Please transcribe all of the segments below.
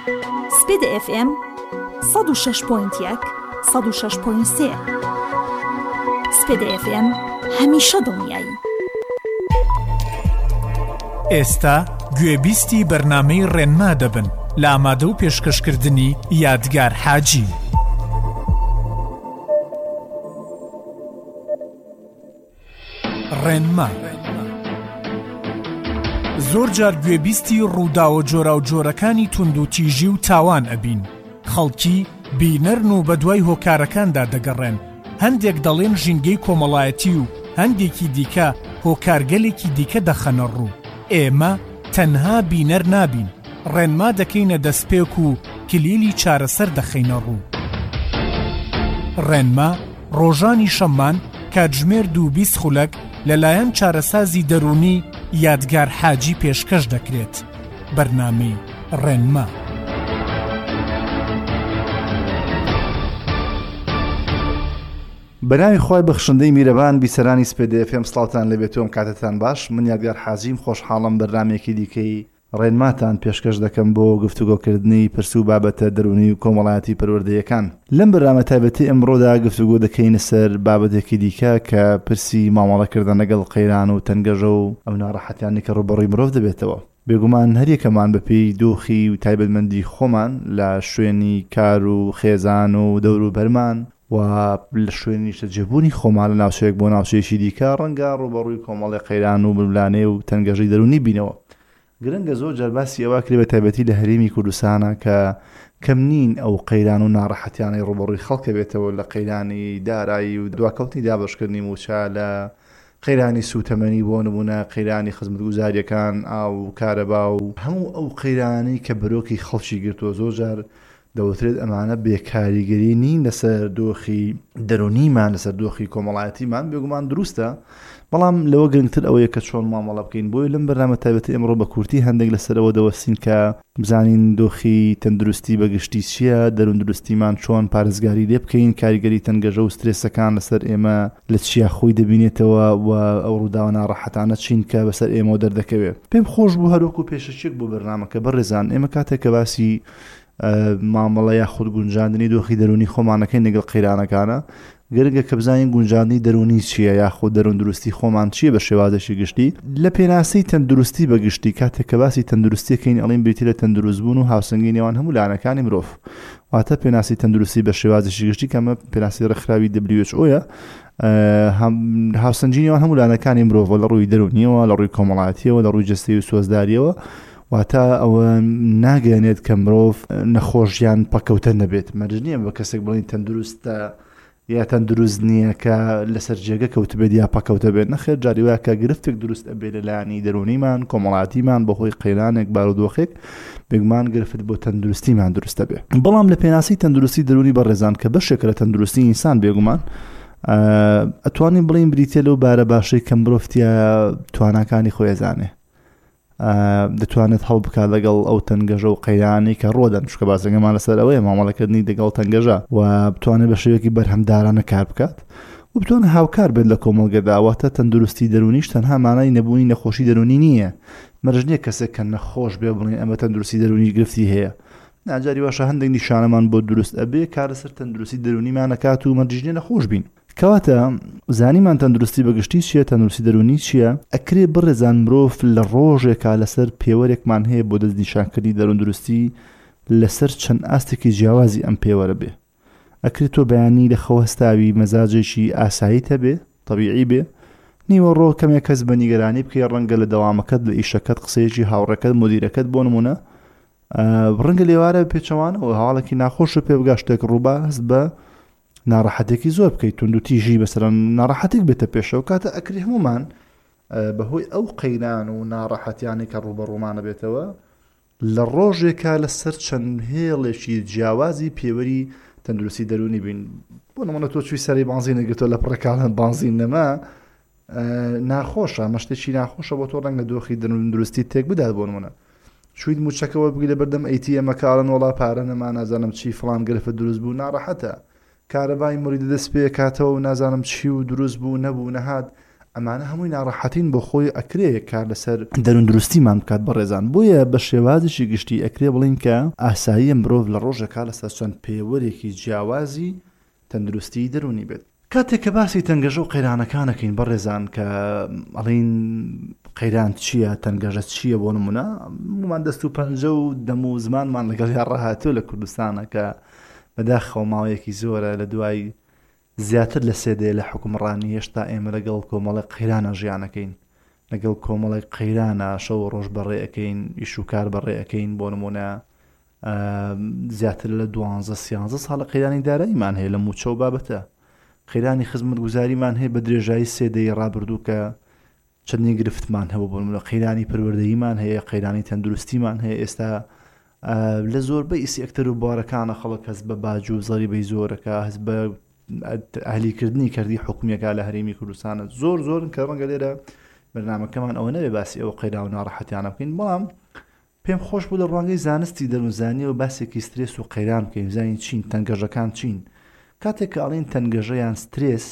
سپید FM 106.1 106.3 سپید FM هەمیشە دڵنیایی. ئێستا گوێبیستی بەرنامەی ڕێنما دەبن لە ئامادە و پێشکەشکردنی یادگار حاجی. ڕێنما زۆر جار گوێبیستی ڕوودا و جۆرا و جۆرەکانی تونند و تیژی و تاوان ئەبین. خەڵکی بینەرن و بە دوای هۆکارەکاندا دەگەڕێن. هەندێک دەڵێن ژینگەی کۆمەڵایەتی و هەندێکی دیکە هۆکارگەلێکی دیکە دەخەنە ڕوو. ئێمە تەنها بینەر نابین، ڕێنما دەکەینە دەستپێک و کلیلی چارەسەر دەخەینە ڕوو. ڕێنما ڕۆژانی شەممان کاتژمێر 2:20 خولەک لەلایەن چارەسازی دەرونی یادگار حاجی پێشکەش دەکرێت. بەرنامەی ڕێنما. بەناوی خۆی بەخشندەی میرەبان بیسەرانی سپید FM سڵاوتان لەبێتەوەم، کاتتان باش. من یادگار حاجیم خۆشحاڵم بەرنامێکی دیکەی ڕێنماتان پێشکەش دەکەم بۆ گفتوگۆکردنی پرسە و بابەتە دەرونی و کۆمەڵایەتی پەروەردەیەکان. لەم بەرنامە تایبەتی ئەمڕۆدا گفتوگۆ دەکەینە سەر بابەتێکی دیکە کە پرسی مامەڵەکردن لەگەڵ قەیران و تەنگەژە و ئەو ناڕەحەتیانی کە ڕوبەڕووی مرۆڤ دەبێتەوە. بێگومان هەریەکەمان بەپێی دۆخی و تایبەتمەندی خۆمان لە شوێنی کار و خێزان و دەور و بەرمان و لە شوێنی شەجێبوونی خۆمان لە ناوچەیەک بۆ ناوچەیەکی دیکە ڕەنگە ڕوبەڕووی کۆمەڵی قەیران و بلبلانێ و تەنگەژەی دەرونی بینەوە. گرنگە زۆر جار باسی ئەوە کرێ بە تایبەتی لە هەرێمی کوردستانە کە کەم نین ئەو قەیران و ناڕەحەتیانەی ڕوبەڕووی خەڵکە بێتەوە لە قەیرانی دارایی و دواکەوتنی دابەشکردنی موچە، لە قەیرانی سوتەمەنی بۆ نمونە قەیرانی خزمەتگوزاریەکان ئاو کارەبا و هەموو ئەو قەیرانی کە بەرۆکی خەڵکی گرتووە. زۆر جار دەوترێت ئەمانە بێکاریگەری نین لەسەر دۆخی دەرونیمان، لەسەر دۆخی کۆمەڵایەتیمان. بێگومان دروستە، بەڵام لەوە گرنگتر ئەوەیە کە چۆن مامەڵە بکەین. بۆی لەم بەرنامە تایبەتی ئەمڕۆ بە کورتی هەندێک لەسەرەوە دەوەستین کە بزانین دۆخی تەندروستی بەگشتی چییە، دەرون دروستیمان چۆن پارێزگاری لێ بکەین، کاریگەری تەنگەژە و سترێسەکان لەسەر ئێمە لە چیا خۆی دەبینێتەوە و ئەو ڕووداوە ناڕەحەتانە چین کە بەسەر ئێمە دەردەکەوێت. پێم خۆش بوو هەروەکو پێشەچێک بۆ بەرنامەکە بەڕێزان ئێمە کاتێک کە باسی مامەڵە یاخود گونجاندنی دۆخی دەرونی خۆمانەکەی لەگەڵ قەیرانەکانە، گرنگە کە بزانین گونجاندنی دەرونی چییە یاخود دەرون دروستی خۆمان چییە بە شێوازێکی گشتی. لە پێناسەی تەندروستی بەگشتی کاتێک کە باسی تەندروستیەکەین ئەڵین بریتی لە تەندروستبوون و هاوسەنگی نێوان هەموو لایەنەکانی مرۆڤ. واتە پێناسی تەندروستی بە شێوازێکی گشتی کەمە پێناسی ڕێکخراوی WHO هاوسەنگی نێوان هەموو لایەنەکانی مرۆڤ لە ڕووی دەرونیەوە، لە ڕووی کۆمەڵایەتیەوە، لە ڕووی جەستەی و سۆزداریەوە. واتە ئەوە ناگەێنێت کە مرۆڤ نەخۆشیان پەکەوتە نەبێت. مەرج نییە بە کەسێک بڵین تەندروستە یا تەندروست نییە کە لەسەر جێگە کەوت بێت یا پەکەوتە بێت. نەخێر، جاری وایە کە گرفتێک دروست ئەبێت لە لایەنی دەرونیمان کۆمەڵایەتیمان بەهۆی قەیرانێک بارودۆخێک، بێگومان گرفت بۆ تەندروستیمان دروستە بێت. بەڵام لە پێناسی تەندروستی دەرونی بەڕێزان کە بەشێکە لە تەندروستی ئینسان، بێگومان ئەتوانین بڵین بریتێ لەو بارە باشەی کە مرۆڤتیە تواناکانی خۆی ئەزانێ، دەتوانێت هەڵ بکات لەگەڵ ئەو تەنگەژە و قەیرانی کە ڕۆدەن. چکە باسەکەمان لەسەر ئەوەیە مامەڵەکردنی لەگەڵ تەنگەژە و بتوانێت بە شێوەیەکی بەرهەمدارانە کار بکات و بتوانێت هاوکار بێت لە کۆمەڵگەدا. واتە تەندروستی دەرونیش تەنها مانای نەبوونی نەخۆشی دەرونی نییە. مەرج نییە کەسێک کە نەخۆش بێ بڵین ئەمە تەندروستی دەرونی گرفتی هەیە. ناجاری واشە هەندێک نیشانەمان بۆ دروست ئەبێ کار لەسەر تەندروستی دەرونیمان نەکات و مەرج نییە نەخۆش بین. کەواتە زانیمان تەندروستی بەگشتی چییە، تەندروستی دەرونی چییە؟ ئەکرێ بڕێزان مرۆڤ لە ڕۆژێکا لەسەر پێوەرێکمان هەیە بۆ دەست نیشانکردنی دەرون دروستی لەسەر چەند ئاستێکی جیاوازی ئەم پێوەرە بێ. ئەکرێت تۆ بەیانی لە خەوەستاوی مەزاجێکی ئاساییت هەبێ، تەبیعی بێ، نیوە ڕۆ کەمێک کەس بە نیگەرانی بکەی، ڕەنگە لە دەوامەکەت لە ئیشەکەت قسەیەکی هاوڕێکەت مدیرەکەت بۆ نمونە ڕەنگە لێوارە پێچەوانەوە هەواڵێکی ناخۆش پێ بگا شتێک ڕووباست بە ناڕەحەتێکی زۆر بکەیت، تونند و تیژی بەسەرەن ناڕەحەتێک بێتە پێشەوە. کاتە ئەکری هەمومان بەهۆی ئەو قەیران و ناڕەحەتیانی کە ڕوبەڕوومانە بێتەوە لە ڕۆژێکا لەسەر چەند هێڵێکی جیاوازی پێوەری تەندروستی دەرونی بین. بۆ نمونە تۆ چووی سەری بانزین نەگرتۆ لە پڕێکاڵەن بانزین نەما ناخۆشە، مەشتێکی ناخۆشە بۆ تۆ ڕەنگە دۆخی دەرون دروستی تێک بدات. بۆ نمونە شوید موچەکەەوە بگی لە بەردەم ئەیتیەمەکارن وڵا پارە نەما نازانم چی فڵان گرفت دروست بوو ناڕەحەتە، کارەبای مریدە دەست پێ کاتەوە و نازانم چی و دروست بوو نەبوو نەهات. ئەمانە هەمووی ناڕەحەتین بۆ خۆی ئەکرێ کار لەسەر دەروندروستیمان بکات بەڕێزان. بۆیە بە شێوازێکی گشتی ئەکرێ بڵین کە ئاساییە مرۆڤ لە ڕۆژێکا لەسەر چەند پێوەرێکی جیاوازی تەندروستی دەرونی بێت. کاتێک کە باسی تەنگەژە و قەیرانەکانەکەین بەڕێزان کە ئەڵین قەیران چییە، تەنگەژە چییە، بۆ نمونە هەموومان دەست و پەنجە و دەم و زمانمان لەگەڵ ڕاهاتوو لە کوردستانە کە بەداخەوە ماوەیەکی زۆرە لە دوای زیاتر لە سێدێ لە حکومڕانی هێشتا ئێمە لەگەڵ کۆمەڵی قەیرانە ژیانەکەین، لەگەڵ کۆمەڵی قەیرانە شەو ڕۆژ بەڕێەکەین، ئیش و کار بەڕێەکەین. بۆ نمونە زیاتر لە 12-13 ساڵە قەیرانی داراییمان هەیە لە موچە و بابەتە. قەیرانی خزمەتگوزاریمان هەیە بە درێژایی سێدەی ڕابردوو کە چەندی گرفتمان هەبوو. بۆ نمونە قەیرانی پەروەردەییمان هەیە، قەیرانی تەندروستیمان هەیە. ئێستا لە زۆربەی سێکتەر و بوارەکانە خەڵک هەست بە باج و زەریبەی زۆرەکە، هەست بە ئەهلیکردنی کردی حکومیەکە لە هەرێمی کوردستانە. زۆرن کە ڕەنگە لێرە بەرنامەکەمان ئەوە نەبێ باسی ئەوە قەیرا و ناڕەحەتیانە بکەین، بەڵام پێم خۆش بوو لە ڕوانگەی زانستی دەروونزانی و باسێکی سترێس و قەیران بکەین، زانین چین، تەنگەژەکان چین. کاتێک کە ئەڵین تەنگەژە یان سترێس،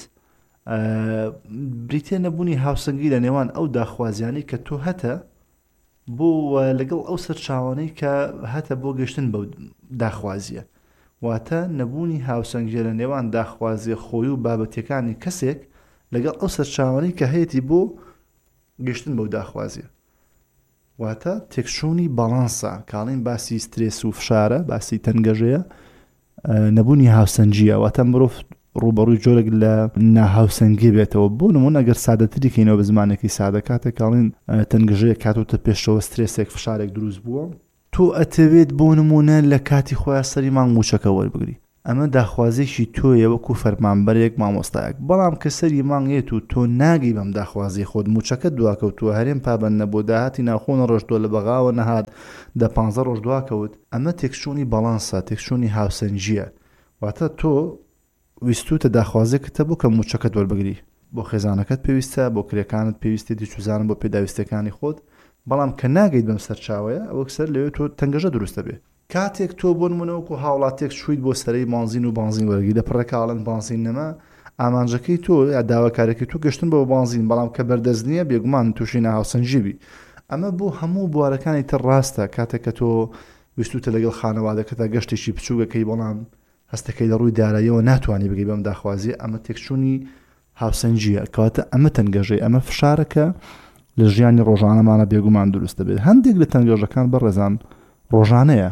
بریتێ نەبوونی هاوسەنگی لە نێوان ئەو داخوازیانی کە تۆ هەتە بۆ لەگەڵ ئەو سەرچاوانەی کە هەتە بۆ گەشتن بەو داخوازیە، واتە نەبوونی هاوسەنگیە لە نێوان داخوازیە خۆی و بابەتەکانی کەسێک لەگەڵ ئەو سەرچاوانەی کە هەیەی بۆ گەشتن بەو داخوازیە، واتە تێکچوونی باڵانسە. کاڵین باسی سترێس و فشارە، باسی تەنگەژەیە، نەبوونی هاوسەنگیە، واتە مرۆڤ ڕوبەڕووی جۆرێک لە ناهاوسەنگی بێتەوە. بۆ نمونە ئەگەر سادەتری کەینەوە بە زمانێکی سادە، کاتێک کاڵین تەنگەژەیە کاتوتە پێشەوە سترێسێک فشارێک دروست بووە، تۆ ئەتەوێت بۆ نمونە لە کاتی خۆیان سەری مانگ موچەکە وەربگری، ئەمە داخوازێکی تۆیە وەکو فەرمانبەرێک مامۆستایەک. بەڵام کە سەری مانگێت و تۆ ناگەی بەم داخوازی خۆت، موچەکە دواکەوتووە، هەرێم پابەنە بۆ داهاتی ناوخۆنە ڕۆژتۆ لە بەغاوە نەهات 15 ڕۆژ دواکەوت، ئەمە تێکچوونی باڵانسە، تێکچوونی هاوسەنگیە. واتە تۆ ویستوتە داخوازێکتە بۆ کە موچەکەت وەربگری، بۆ خێزانەکەت پێویستە، بۆ کرێکانت پێویستی دیچوزانم بۆ پێداویستەکانی خۆت، بەڵام کە ناگەیت بەم سەرچاوەیە ئەوە سەر لەوێ تۆ تەنگەژە دروستە بێ. کاتێک تۆ بۆ نمونەوەکو هاوڵاتێک شوویت بۆ سەرەی مانزین و بانزین وەرگی لە پڕەکاڵن بانزین نەما، ئامانجەکەی تۆ یا داواکارێکی تۆ گەشتن بۆ بانزین، بەڵام کە بەردەست نییە بێگومان تووشی ناهاوسەنگیبی. ئەمە بۆ هەموو بوارەکانی تر ڕاستە. کاتێک کە تۆ ویستوتە لەگەڵ خانەوادەکەتا گەشتێکی بچووگەکەی، بەڵام هەستەکەی لە ڕووی داراییەوە ناتوانانی بگەی بەم داخوازیە، ئەمە تێکچوونی هاوسەنگیە، کەواتە ئەمە تەنگەژەی، ئەمە فشارەکە لە ژیانی ڕۆژانەمانە بێگومان دروستە بێت. هەندێک لە تەنگەژەکان بەڕێزان ڕۆژانەیە.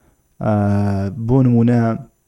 بۆ نمونە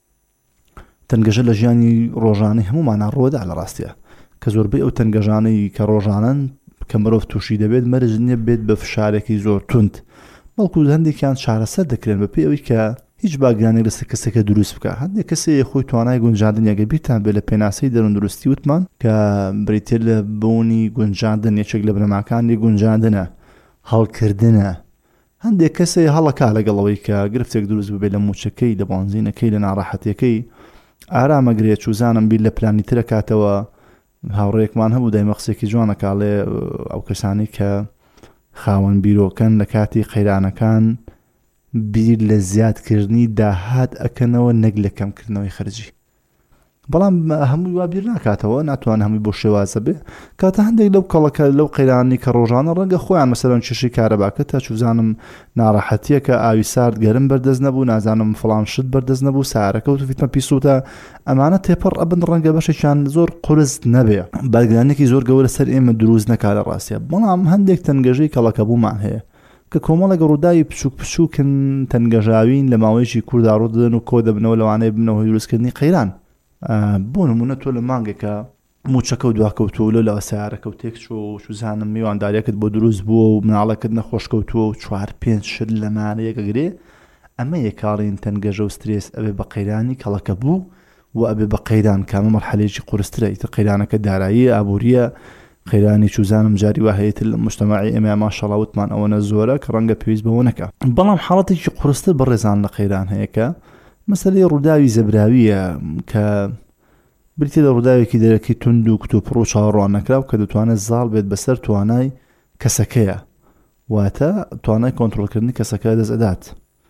تەنگەژە لە ژیانی ڕۆژانەی هەمومانە ڕۆدا لە ڕاستیە، کە زۆربەی ئەو تەنگەژانەی کە ڕۆژانن کە مرۆڤ تووشی دەبێت مەرج نییە بێت بە فشارێکی زۆر تند، بەڵکو هەندێکیان چارەسەر دەکرێن بە پێی ئەوەی کە هیچ باگرانێک لەسەر کەسێکە دروست بکە. هەندێک کەسێ خۆی توانای گونجاندنیەکە بیرتان بێت لە پێناسەی دەروندروستی وتمان کە بریتێ لە بوونی گونجاندن، یەکێک لە بنەماکانی گونجاندنە، هەڵکردنە. هەندێک کەسێ هەڵەکا لەگەڵەوەی کە گرفتێک دروست ببێت لە موچەکەی، لە بانزینەکەی، لە ناڕەحەتیەکەی، ئارامەگرێت چوزانم بیر لە پلانی ترە کاتەوە. هاوڕێکمان هەبوو دایمەقسێکی جوانەکاڵێ ئەو کەسانی کە خاوەن بیرۆکەن لە کاتی قەیرانەکان بیر لە زیادکردنی داهات ئەکەنەوە نەک لە کەمکردنەوەی خەرجی، بەڵام هەمووی وا بیر ناکاتەوە، ناتوان هەمووی بۆ شێوازە بێ. کاتە هەندێک لەو کەڵەکە لەو قەیرانی کە ڕۆژانە ڕەنگە خۆیان مەسەلەن چشی کارەباکە تا چوزانم ناڕەحەتیە کە ئاوی سارد گەرم بەردەست نەبوو، نازانم فڵان شت بەردەست نەبوو، سارەکە و فیتمە پیسوتە، ئەمانە تێپەڕ ئەبن ڕەنگە بەشێکیان زۆر قورس نەبێ، بەرگرانێکی زۆر گەورە سەر ئێمە دروست نەکات لە ڕاستیە. بەڵام هەندێک تەنگەژەی کەڵەکە بوومان هەیە کە کۆمەڵێک ڕووداوی بچووکن تەنگەژاوین لە ماوەیەکی کووردا ڕوو دەدەن و کۆ دەبنەوە لەوانەیە بنەوەی دروستکردنی قەیران. بۆ نمونە تۆ لە مانگێکە موچەکە و دواکەوتووە لەوە سیارەکەوتێک چۆ و چوزانم میوانداریەکەت بۆ دروست بووە و مناڵەکەت نەخۆشکەوتووە و 4-5 شت لەمانەیەکەگرێ، ئەمە یەکاڵین تەنگەژە و سترێس ئەبێ بە قەیرانی کەڵەکە بوو و ئەبێ بە قەیران کامە مەرحەلەیەکی قورسترە. ئیتر قەیرانەکە دارایی ئابووریە، قەیرانی چوزانم جاری وا هەیەت لە مجتەماعی ئێمە ماشەڵڵا وتمان ئەوەنە زۆرە کە ڕەنگە پێویست بەوە نەکە. بەڵام حاڵەتێکی قورستر بەڕێزان لە قەیران هەیە کە مەسەلەی ڕووداوی زەبراویە کە بریتێ لە ڕووداوێکی دەرەکی تند و کتوپڕ و چاوەڕوان نەکراو کە دەتوانێت زاڵ بێت بەسەر توانای کەسەکەیە، واتە توانای کۆنتڕۆلکردنی کەسەکە دەست ئەدات.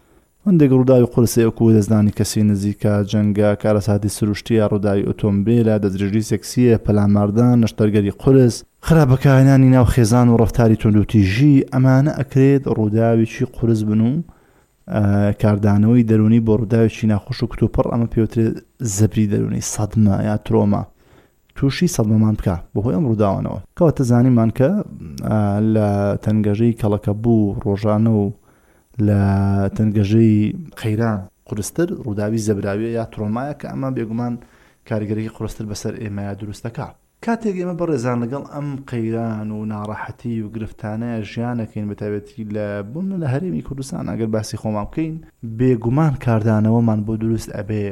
هەندێک ڕووداوی قورسەیەکو دەستدانی کەسی نزیکە جەنگە کارەساتی سروشتیە ڕووداوی ئۆتۆمبیلە دەستدرێژی سێکسیە پەلاماردان نەشتەرگەری قورس خراپەکانانی ناو خێزان و ڕەفتاری توندوتیژی ئەمانە ئەکرێت ڕووداوێکی قورس بن و کاردانەوەی دەرونی بۆ ڕووداوێکی ناخۆش و کتوپڕ ئەمە پێوترێت زەبری دەرونی سەدمە یا ترۆمە تووشی سەدمەمان بکە بەهۆی ئەم ڕووداوانەوە کەواتە زانیمان کە لە تەنگەژەی کەڵەکە بوو ڕۆژانە و لە تەنگەژەی قەیران قورستر ڕووداوی زەبراوی یا ترۆمایە کە ئەمە بێگومان کاریگەری قورستر بەسەر ئێمە دروستەکە کاتێک ئێمە بەڕێزان لەگەڵ ئەم قەیران و ناڕەحەتی و گرفتانە ژیانەکەین بەتایبەتی لە بوون لە هەرێمی کوردستان ئەگەر باسی خۆمان بکەین بێگومان کاردانەوەمان بۆ دروست ئەبێ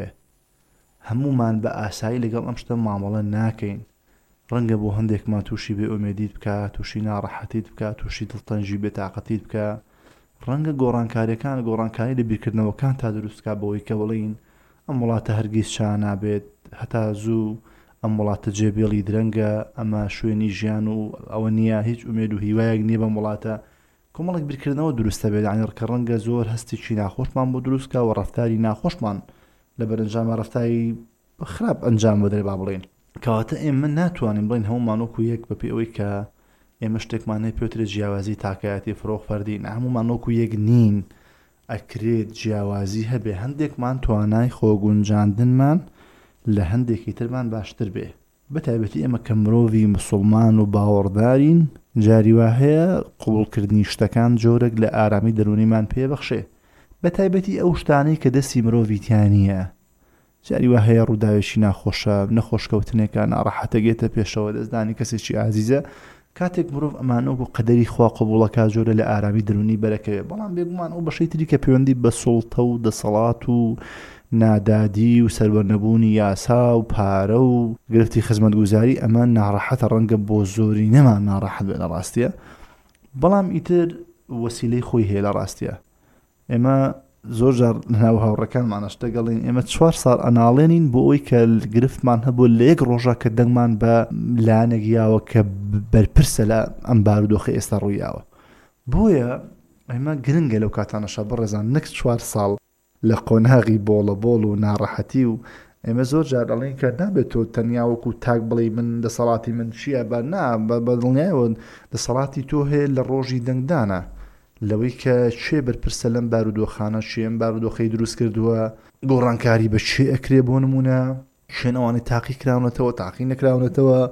هەمومان بە ئاسایی لەگەڵ ئەم شتە مامەڵە ناکەین ڕەنگە بۆ هەندێکمان تووشی بێ ئومێدیت بکە تووشی ناڕەحەتیت بکە تووشی دڵتەنجی بێتاقەتیت بکە ڕەنگە گۆڕانکاری لە بیرکردنەوەکان تا دروستکە بەوەی کە بڵین ئەم وڵاتە هەرگیز شا نابێت هەتا زوو ئەم وڵاتە جێبێڵی درەنگە ئەمە شوێنی ژیان و ئەوە نییە هیچ ئومێد و هیوایەک نییە بەم وڵاتە کۆمەڵێک بیرکردنەوە دروستە بێت یعنی کە ڕەنگە زۆر هەستێکی ناخۆشمان بۆ دروستکە و ڕەفتاری ناخۆشمان لە بەرەنجامە ڕەفتاری خراپ ئەنجام بدرێ با بڵێن کەواتە ئێمە ناتوانین بڵین هەمومان وەکو یەک بەپێ ئەوەی کە ئێمە شتێکمان هەیە پێوترێت جیاوازی تاکایەتی فرۆخ فەردین هەمومان وەکو یەک نین ئەکرێت جیاوازی هەبێ هەندێکمان توانای خۆگونجاندنمان لە هەندێکی ترمان باشتر بێ بەتایبەتی ئێمە کە مرۆڤی موسڵمان و باوەڕدارین جاری وا هەیە قبوڵکردنی شتەکان جۆرێک لە ئارامی دەرونیمان پێبەخشێ بەتایبەتی ئەو شتانەی کە دەستی مرۆڤی تیانیە جاری وا هەیە ڕووداوێکی ناخۆشە نەخۆشکەوتنێکە ناڕەحەتەگێتە پێشەوە دەستدانی کەسێکی ئازیزە کاتێک مرۆڤ ئەمانە و قەدەری خوا قبوڵەکە جۆرە لە ئارامی درونی بەرەکەوێ بەڵام بێگومان ئەو بەشەی تری کە پەیوەندی بە سوڵتە و دەسەڵات و نادادی و سەروەرنەبوونی یاسا و پارە و گرفتی خزمەتگوزاری ئەمە ناڕەحەتە ڕەنگە بۆ زۆری نەمان ناڕەحەت بێ لە ڕاستیە بەڵام ئیتر وەسیلەی خۆی هەیە لە ڕاستیە ئێمە زۆر جار ناو هاوڕەکانمانەشتە گەڵین ئێمە 4 ساڵ ئەناڵێنین بۆ ئەوی کە گرفتمان هەبوو لە یەک ڕۆژە کە دەنگمان بە لانەگیاوە کە بەرپرسە لە ئەم بارودۆخی ئێستا ڕوویاوە بۆیە ئێمە گرنگە لەو کاتانەشە بڕێزان نەک 4 ساڵ لە قۆناغی بۆڵە و ناڕەحەتی و ئێمە زۆر جار دەڵێن کە نابێت تۆ تەنیا وەکو تاک بڵێ من دەسەڵاتی من چییە بە بە دڵنیایەوە دەسەڵاتی تۆ هەیە لە ڕۆژی دەنگدانە لەوەی کە چێ بەرپرسە لەم بارودۆخانە چێم بارودۆخەی دروست کردووە گۆڕانکاری بە چێ ئەکرێ بۆ نمونە شوێنەوانی تاقی کراونەتەوە تاقی نەکراونەتەوە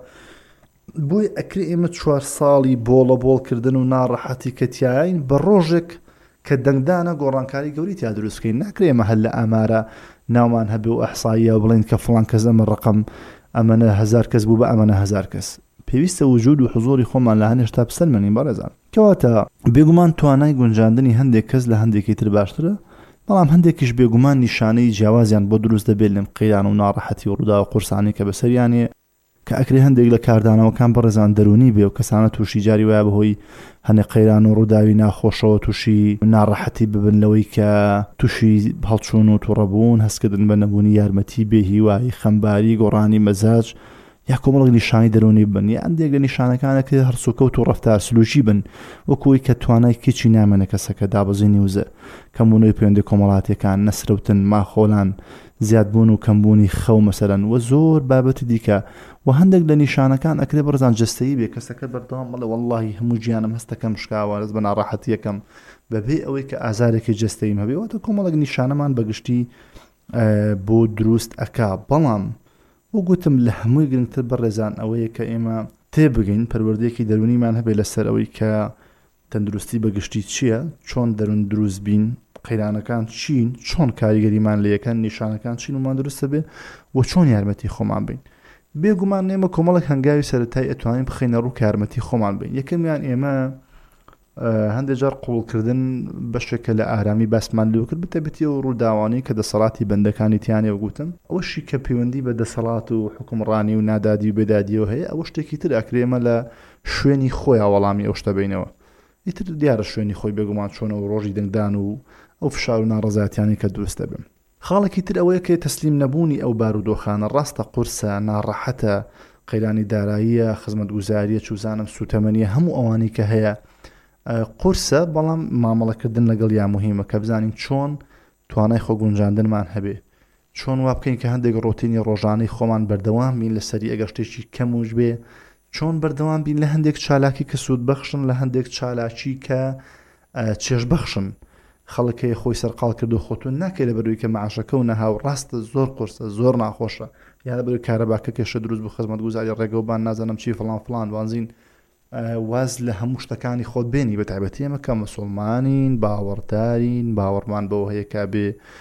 بۆی ئەکرێ ئێمە 4 ساڵی بۆڵەبۆڵکردن و ناڕەحەتی کە تیاین بە ڕۆژێک کە دەنگدانە گۆڕانکاری گەوری تیا دروستکەین ناکرێ ئێمە هەر لە ئامارە ناومان هەبێ و ئەحساییە و بڵین کە فڵان کەس ئەمە ڕقم ئەمەنە 1000 کەس بوو بە ئەمەنە 1000 کەس پێویستە وجود و حضوری خۆمان لە هەنێشتا بسەلمەنین بەڕێزان کەواتە بێگومان توانای گونجاندنی هەندێک کەس لە هەندێکی تر باشترە بەڵام هەندێکیش بێگومان نیشانەی جیاوازیان بۆ دروست دەبێت لەم قەیران و ناڕەحەتی و ڕوودا و قورسانی کە بەسەریانێ کە ئەکرێ هەندێک لە کاردانەوەکان بەڕێزان دەرونی بێ و کەسانە تووشی جاری وایە بەهۆی هەنێ قەیران و ڕووداوی ناخۆشەوە تووشی ناڕەحەتی ببن لەوەی کە تووشی هەڵچوون و تووڕەبوون هەستکردن بە نەبوونی یارمەتی بێهیوایی خەمباری گۆڕانی مەزاج یا کۆمەڵێک نیشانی دەرونی بن یا هەندێک لە نیشانەکانە کە هەرسوکەوت و ڕەفتار سلوکی بن وەکوی کە توانای کێچی نامێنە کەسەکە دابەزینی وزە کەمبوونەوەی پەیوەندی کۆمەڵاتیەکان نەسرەوتن ماخۆلان زیادبوون و کەمبوونی خەو مەسەرەن و زۆر بابەتی دیکە و هەندێک لە نیشانەکان ئەکرێ بەڕزان جەستەیی بێ کەسەکە بەردەوام بڵێ وەڵڵاهی هەموو گیانم هەستەکەم شکاوە دەست بە ناڕەحەتیەکەم بەبێ ئەوەی کە ئازارێکی جەستەییم هەبێ واتە کۆمەڵێک نیشانەمان بەگشتی بۆ دروست ئەکا بەڵام وگوتم لە هەمووی گرنگتر بەڕێزان ئەوەیە کە ئێمە تێبگەین پەروەردەیەکی دەرونیمان هەبێ لەسەر ئەوەی کە تەندروستی بەگشتی چییە چۆن دەرون دروست بین قەیرانەکان چین چۆن کاریگەریمان لە یەکەن نیشانەکان چین ومان دروستە بێ و چۆن یارمەتی خۆمان بین بێگومان ئێمە کۆمەڵێک هەنگاوی سەرەتایی ئەتوانین بخینە ڕوو یارمەتی خۆمان بین یەکەمیان ئێمە هەندێک جار قوڵکردن بەشێکە لە ئارامی باسمان لێ کرد بتەبێتی و ڕووداوانی کە دەسەڵاتی بەندەکانی تیانێ وگوتم ئەوەشی کە پەیوەندی بە دەسەڵات و حکومڕانی و نادادی و بێدادیەوە هەیە ئەوە شتێکی تر ئەکرێمە لە شوێنی خۆیان وەڵامی ئەو شتە بینەوە ئیتر دیارە شوێنی خۆی بێگومان چۆنەوە ڕۆژی دەنگدان و ئەو فشار و ناڕەزایەتیانی کە دروستە بن خاڵێکی تر ئەوەیە کە تەسلیم نەبوونی ئەو بارودۆخانە ڕاستە قورسە ناڕەحەتە قەیرانی داراییە خزمەتگوزاریە چوزانم سوتەمەنیە هەموو ئەوانی کە هەیە قورسە بەڵام مامەڵەکردن لەگەڵ یا مهمە کە بزانین چۆن توانای خۆ گونجاندنمان هەبێ چۆن وا بکەین کە هەندێک ڕۆتینی ڕۆژانەی خۆمان بەردەوام بین لەسەری ئەگەر شتێکی کەموش بێ چۆن بەردەوام بین لە هەندێک چالاکی کە سوود بەخشن لە هەندێک چالاکی کە چێژ بەخشن خەڵکەیە خۆی سەرقاڵ کرد و خۆتون ناکەی لە بەروی کە معاشەکە و نەهاو ڕاستە زۆر قورسە زۆر ناخۆشە یا لە بەروی کارەباکە کێشە دروست بوو خزمەتگوزاری ڕێگەوبان نازانم چی فڵان وانزین واز لە هەموو شتەکانی خۆت بێنی بە تایبەتی ئێمە کە مەسڵمانین باوەڕدارین باوەڕمان بەوە هەیە کا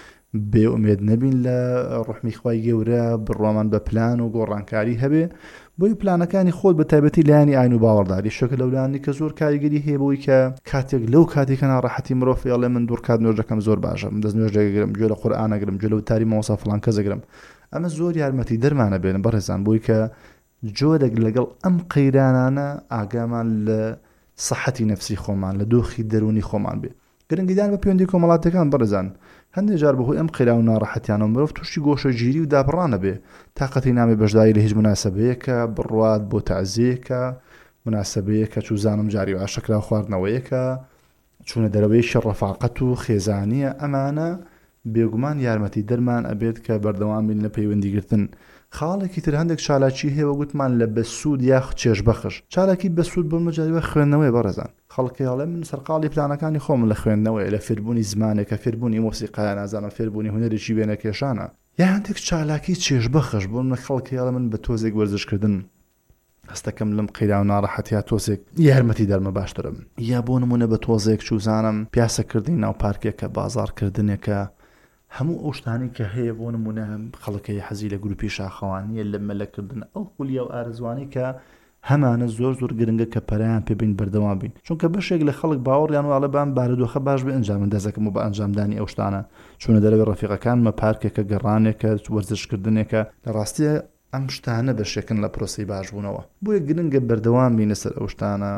بێ ئومێد نەبین لە ڕحمی خوای گەورە بڕوامان بە پلان و گۆڕانکاری هەبێ بۆی پلانەکانی خۆت بە تایبەتی لایانی ئاین و باوەڕداری شەکە لەولانی کە زۆر کاریگەری هەیە بۆی کە کاتێک لەو کاتێکە ناڕەحەتی مرۆڤ ئەڵێ من دوور کات نوێژەکەم زۆر باشە دەست نوێژەگرم گوێ لە قورئانەگرم گوێ لە وتاری مۆسا فڵان کەسەگرم ئەمە زۆر یارمەتی دەرمانە بێنن بەڕێزان بۆی کە جۆرێک لەگەڵ ئەم قەیرانانە ئاگامان لە سەحەتی نەفسی خۆمان لە دۆخی دەرونی خۆمان بێ گرنگیدان بە پەیوەندی کۆمەڵاتەکان بەڕێزان هەندێک جار بەهۆی ئەم قەیرا و ناڕەحەتیانە مرۆڤ تووشی گۆشەگیری و داپڕانە بێ تاقەتی نامێ بەشداری لە هیچ مناسبەیەکە بڕوات بۆ تەعزیەکە مناسبەیەکە چوزانم جاری و عاشقرا خواردنەوەیەکە چوونە دەرەوەی ڕەفاقەت و خێزانیە ئەمانە بێگومان یارمەتی دەرمان ئەبێت کە بەردەوام بین لە پەیوەندیگرتن خاڵێکی تر هەندێک چالاکی هەیە گوتمان لە بەسوود یاخ چێژ بەخش چالاکی بەسوود بۆ مەجاریوە خوێندنەوەی بەڕێزان خەڵکیاڵێ من سەرقاڵی پلانەکانی خۆم لە خوێندنەوەی لە فێربوونی زمانێکە فێربوونی مۆسیقایە نازانم فێربوونی هونەرێکی وێنە کێشانە یا هەندێک چالاکی چێژ بەخش بۆ من خەڵکیاڵە من بە تۆزێک وەرزشکردن هەستەکەم لەم قەیرا و ناڕەحەتیا تۆزێک یارمەتی دەرمە باشترم یا بۆ نمونە بە تۆزێک چوزانم پیاسەکردنی ناو پارکێکە بازارکردنێکە هەموو ئەو شتانی کە هەیە بۆ نمونە خەڵکەی حەزی لە گروپی شاخەوانیە لە مەلەکردن ئەو خولیە و ئارزوانی کە هەمانە زۆر گرنگە کە پەرەیان پێبین بەردەوام بین چونکە بەشێک لە خەڵک باوەڕیان واڵەبان بارودۆخە باش بێ ئەنجام دەزەکەم و بە ئەنجامدانی ئەو شتانە چونە دەرەوە ڕەفیقەکانمە پارکێکە گەڕانێکە وەرزشکردنێکە لە ڕاستیە ئەم شتانە بەشێکن لە پرۆسی باشبوونەوە بۆیە گرنگە بەردەوام بینە سەر ئەو شتانە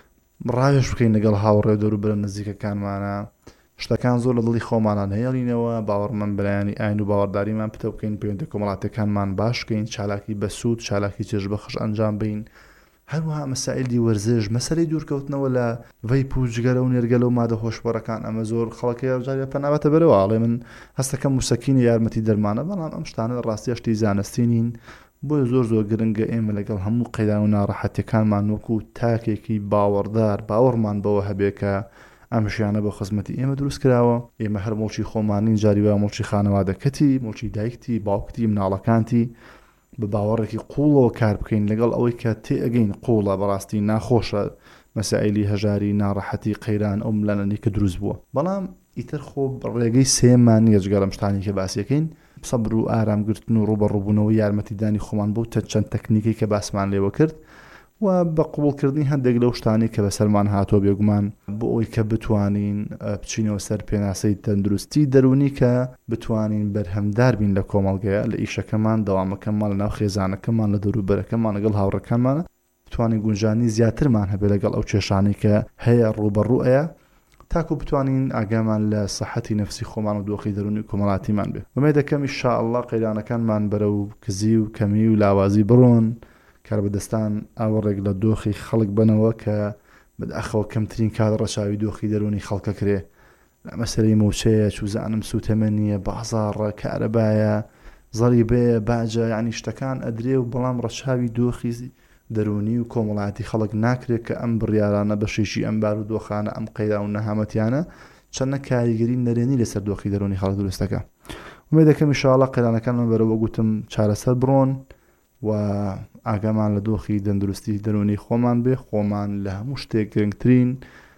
ڕاوێش بکەین لەگەڵ هاوڕێ دەوروبەرە نزیکەکانمانە شتەکان زۆر لە دڵی خۆمانان هێڵینەوە باوەڕمان بەلایانی ئاین و باوەڕداریمان پتە بکەین پەیوەندی کۆمەڵاتەکانمان باشکەین چالاکی بەسوود چالاکی چێژ بەخش ئەنجام بین هەروەها مەسائیلی وەرزش مەسەلەی دوورکەوتنەوە لە ڤەیپ و جگەرە و نێرگەلە و مادە هۆشبەرەکان ئەمە زۆر خەڵکی جارێ پەنابەتە بەرەوە ئاڵێ من هەستەکەم موسەکینی یارمەتی دەرمانە بەڵام ئەم شتانە ڕاستی شتی زانستینین بۆیە زۆر گرنگە ئێمە لەگەڵ هەموو قەیرا و ناڕەحەتیەکانمان وەکو تاکێکی باوەڕدار باوەڕمان بەوە هەبێکە ئەم ژیانە بۆ خزمەتی ئێمە دروست کراوە ئێمە هەر مڵکی خۆمانین جاریوە مڵکی خانەوادەکەتی مڵکی دایکتی باوکتی مناڵەکانتی بە باوەڕێکی قوڵەوە کار بکەین لەگەڵ ئەوەی کە تێئەگەین قوڵە بەڕاستی ناخۆشە مەسائیلی هەژاری ناڕەحەتی قەیران ئەو ملانەی کە دروست بووە بەڵام ئیتر خۆ ڕێگەی سێمان نیە جگەرە شتانی کە باسیەکەین سەبر و ئارامگرتن و ڕوبەڕووبوونەوە یارمەتیدانی خۆمان بۆ چەند تەکنیکی کە باسمان لێوە کرد و بە قوبولکردنی هەندێک لەو شتانی کە بەسەرمان هاتۆ بێگومان بۆ ئەوی کە بتوانین بچینەوە سەر پێناسەی تەندروستی دەرونی کە بتوانین بەرهەمدار بین لە کۆمەڵگەیە لە ئیشەکەمان دەوامەکەمان لە ناو خێزانەکەمان لە دەوروبەرەکەمان لەگەڵ هاوڕەکانمانە بتوانین گونجانی زیاترمان هەبێت لەگەڵ ئەو کێشانەی کە هەیە ڕوبەڕوویە تاکو بتوانین ئاگامان لە سەحەتی نەفسی خۆمان و دۆخی دەرونی کۆمەڵاتیمان بێ ومێ دەکەم ئینشاءالله قەیرانەکانمان بەرە و کزی و کەمی و لاوازی بڕۆن کار بەدەستان ئاوەڕێک لە دۆخی خەڵک بنەوە کە بەداخەوە کەمترین کات ڕەچاوی دۆخی دەرونی خەڵکە کرێ مەسەلەی موچەیە چوزانم سوتەمە نییە بازاڕە کارەبایە زەڵی بێ باجە یعنی شتەکان ئەدرێ و بەڵام ڕەچاوی دۆخی دەرونی و کۆمەڵاتی خەڵک ناکرێت کە ئەم بڕیارانە بەشێکی ئەم بار و دۆخانە ئەم قەیرا و نەهامەتیانە چەندە کاریگەری نەرێنی لەسەر دۆخی دەرونی خەڵک دروستەکە ومێ دەکەم ئینشاءالله قەیرانەکانمان بەرەوە گوتم چارەسەر بڕۆن و ئاگامان لە دۆخی دەندروستی دەرونی خۆمان بێ خۆمان لە هەموو شتێک گرنگترین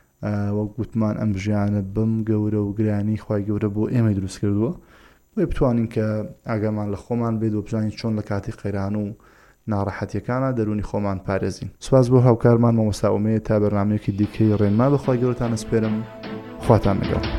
وەک گوتمان ئەم ژیانە بم گەورە و گرانی خوای گەورە بۆ ئێمە دروست کردووە وێ بتوانین کە ئاگامان لە خۆمان بێت و بزانین چۆن لە کاتی قەیران و ناڕەحەتیەکانە دەرونی خۆمان پارێزین سوپاس بۆ هاوکارمان مامۆستا ئومێد تا بەرنامەیەکی دیکەی ڕێنما بەخوای گەورەتان ئەسپێرم خواتان لەگەڵ